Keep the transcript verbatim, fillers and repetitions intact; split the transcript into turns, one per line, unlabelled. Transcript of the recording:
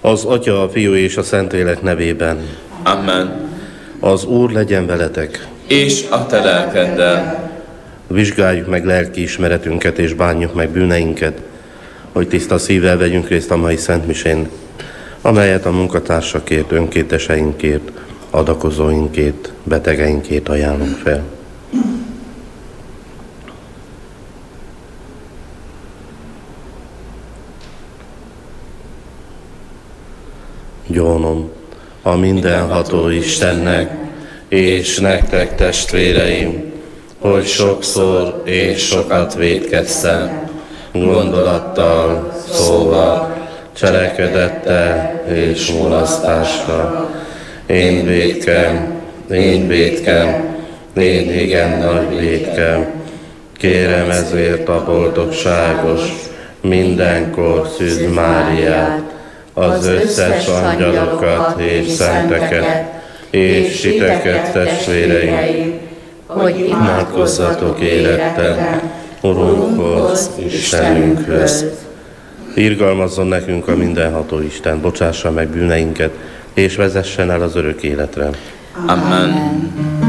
Az Atya, a Fiú és a Szentlélek nevében.
Amen.
Az Úr legyen veletek.
És a te lelkeddel.
Vizsgáljuk meg lelki ismeretünket és bánjuk meg bűneinket, hogy tiszta szívvel vegyünk részt a mai szentmisén, amelyet a munkatársakért, önkénteseinkért, adakozóinkért, betegeinkért ajánlunk fel. Gyónom a mindenható Istennek, és nektek, testvéreim, hogy sokszor és sokat vétkeztem, gondolattal, szóval, cselekedettel és mulasztással. Én vétkem, én vétkem, én igen nagy vétkem. Kérem ezért a boldogságos, mindenkor Szűz Máriát, az összes angyalokat és szenteket, és titeket, testvéreim, hogy imádkozzatok élettel Urunkhoz, Istenünkhöz. Irgalmazzon nekünk a mindenható Isten, bocsássa meg bűneinket, és vezessen el az örök életre.
Amen.